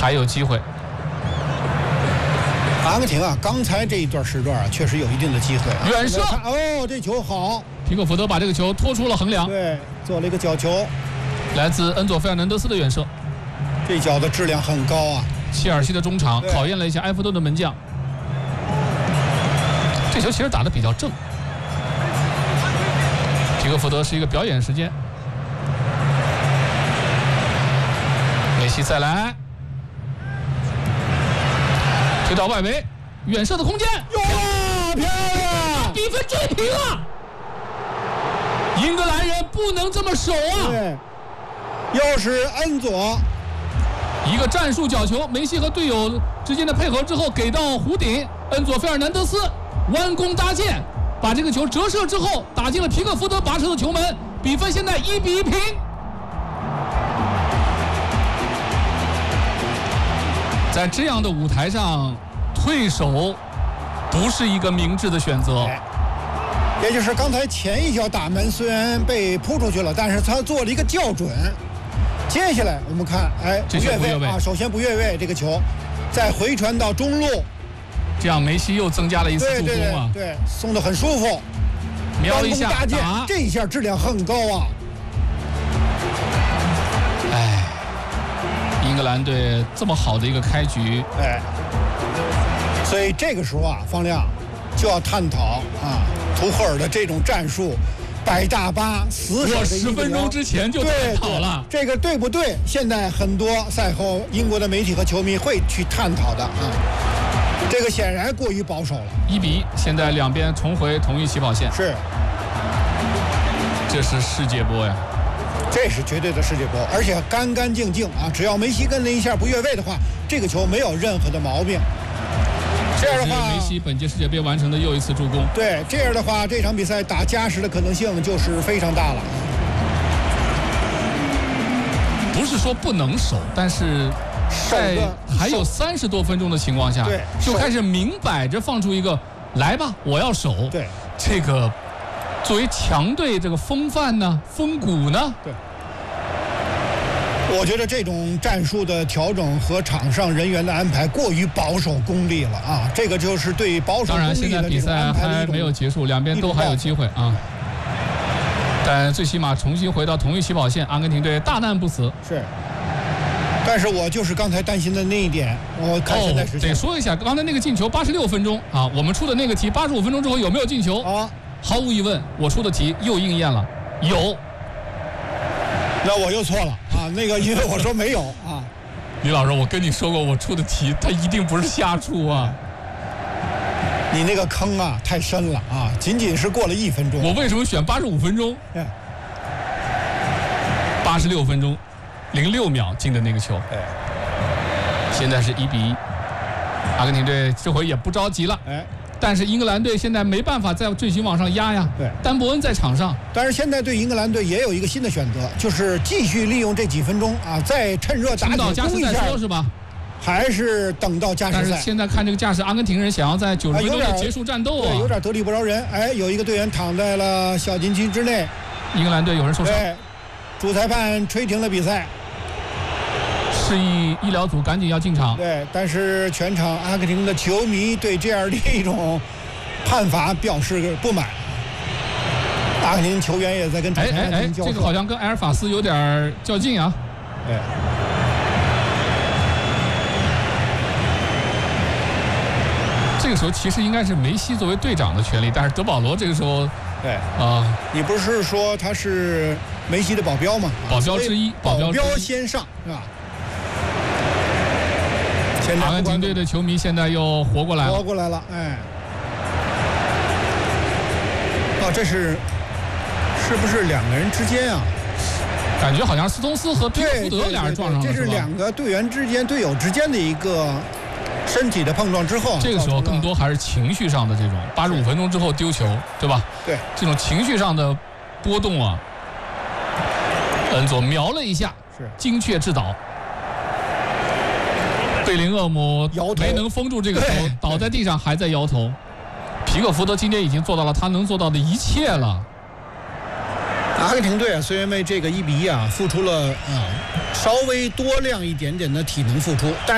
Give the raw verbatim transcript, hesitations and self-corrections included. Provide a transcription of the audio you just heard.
还有机会。 阿根廷啊，刚才这一段时段啊，确实有一定的机会、啊。 远射， 哦，这球好， 皮克福德把这个球拖出了横梁， 对，做了一个角球， 来自恩佐费尔南德斯的远射， 这脚的质量很高啊。 切尔西的中场考验了一下埃弗顿的门将，这球其实打得比较正。皮克福德是一个表演时间，梅西再来。推到外围，远射的空间， 有了，漂亮！ 比分追平了。英格兰人不能这么守啊！ 对，又是恩佐， 一个战术角球，梅西和队友之间的配合之后给到弧顶，恩佐费尔南德斯弯弓搭箭，把这个球折射之后打进了皮克福德拔出的球门，比分现在一比一平。在这样的舞台上，退守不是一个明智的选择。 也就是刚才前一脚打门虽然被扑出去了，但是他做了一个校准。接下来我们看，哎， 这球不越位啊，首先不越位，这个球再回传到中路， 这样梅西又增加了一次助攻啊， 对对对，送得很舒服。 瞄一下打，这一下质量很高啊。 哎。英格兰队这么好的一个开局， 哎，所以这个时候啊，方亮就要探讨啊，图赫尔的这种战术，摆大巴死守的。 我十分钟之前就探讨了， 这个对不对？现在很多赛后英国的媒体和球迷会去探讨的啊。这个显然过于保守了。 一比一，现在两边重回同一起跑线。 是， 这是世界波呀。 这是绝对的世界波，而且干干净净啊！只要梅西跟了一下不越位的话，这个球没有任何的毛病。这样的话， 梅西本届世界杯完成的又一次助攻。 对，这样的话，这场比赛打加时的可能性就是非常大了。 不是说不能守，但是在还有三十多分钟的情况下， 对， 就开始明摆着放出一个来吧，我要守。 对， 这个。作为强队，这个风范呢，风骨呢？ 对，我觉得这种战术的调整和场上人员的安排过于保守功利了啊！这个就是对保守功利的这种安排的一种。 当然，现在比赛还没有结束，两边都还有机会啊。但最起码重新回到同一起跑线，阿根廷队大难不死。 是。但是我就是刚才担心的那一点，我看现在是、 哦、得说一下，刚才那个进球八十六分钟啊，我们出的那个题八十五分钟之后有没有进球？ 啊。 毫无疑问，我出的题又应验了，有。 那我又错了啊！那个因为我说没有啊。 李老师，我跟你说过，我出的题它一定不是瞎出啊。 你那个坑啊太深了啊！仅仅是过了一分钟。 我为什么选八十五分钟？八十六分钟，零六秒进的那个球。 哎。 现在是一比一，阿根廷队这回也不着急了。 哎。 但是英格兰队现在没办法再继续往上压呀。 对， 丹伯恩在场上。 但是现在对英格兰队也有一个新的选择，就是继续利用这几分钟啊，再趁热打铁到加时再说是吧？ 还是等到加时赛？ 但是现在看这个架势，阿根廷人想要在九十分钟内结束战斗啊， 对，有点得理不饶人。哎，有一个队员躺在了小禁区之内。 英格兰队有人受伤。 对，主裁判吹停了比赛。 示意医疗组赶紧要进场。 对，但是全场阿根廷的球迷对这样的一种判罚表示不满。阿根廷球员也在跟主裁判进行交涉。 哎哎哎，这个好像跟埃尔法斯有点较劲啊。 对。 这个时候其实应该是梅西作为队长的权利，但是德保罗这个时候， 对啊、呃， 你不是说他是梅西的保镖吗？ 保镖之一， 保镖先上是吧？ 阿根廷队的球迷现在又活过来了， 活过来了，哎，哦，这是是不是两个人之间啊？ 感觉好像斯通斯和皮克福德俩人撞上了， 这是两个队员之间、队友之间的一个身体的碰撞之后， 这个时候更多还是情绪上的这种，八十五分钟之后丢球，对吧？ 对， 这种情绪上的波动啊，恩佐瞄了一下， 是精确制导。贝林厄姆没能封住这个球，倒在地上还在摇头。皮克福德今天已经做到了他能做到的一切了。 阿根廷队啊，虽然为这个一比一啊付出了啊稍微多量一点点的体能付出，但